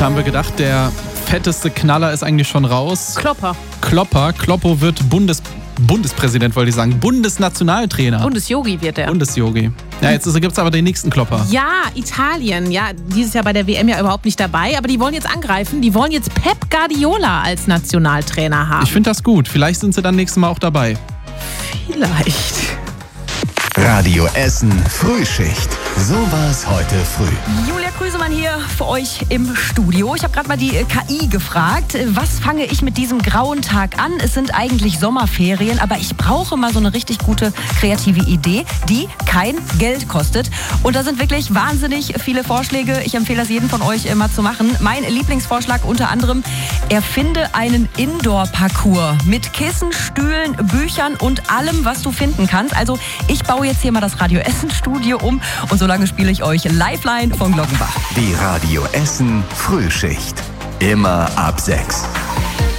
Da haben wir gedacht, der fetteste Knaller ist eigentlich schon raus. Kloppo wird Bundespräsident, wollte ich sagen. Bundesnationaltrainer. Bundesjogi wird er. Bundesjogi. Ja, jetzt gibt es aber den nächsten Klopper. Ja, Italien. Ja, dieses Jahr bei der WM ja überhaupt nicht dabei. Aber die wollen jetzt angreifen. Die wollen jetzt Pep Guardiola als Nationaltrainer haben. Ich finde das gut. Vielleicht sind sie dann nächstes Mal auch dabei. Vielleicht. Radio Essen Frühschicht. So war's heute früh. Julia Krüsemann hier für euch im Studio. Ich habe gerade mal die KI gefragt, was fange ich mit diesem grauen Tag an? Es sind eigentlich Sommerferien, aber ich brauche mal so eine richtig gute kreative Idee, die kein Geld kostet. Und da sind wirklich wahnsinnig viele Vorschläge. Ich empfehle das jedem von euch mal zu machen. Mein Lieblingsvorschlag unter anderem, erfinde einen Indoor-Parcours mit Kissen, Stühlen, Büchern und allem, was du finden kannst. Also ich baue jetzt hier mal das Radio Essen Studio um und solange spiele ich euch Lifeline von Glockenbach. Die Radio Essen Frühschicht. Immer ab 6.